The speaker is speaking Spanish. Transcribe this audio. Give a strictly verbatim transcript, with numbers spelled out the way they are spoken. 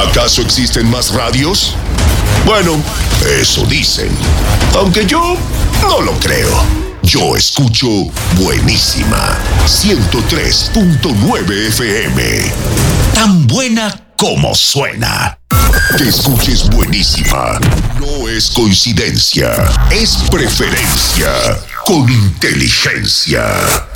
¿Acaso existen más radios? Bueno, eso dicen. Aunque yo no lo creo. Yo escucho Buenísima ciento tres punto nueve F M. Tan buena como suena. Que escuches Buenísima no es coincidencia, es preferencia con inteligencia.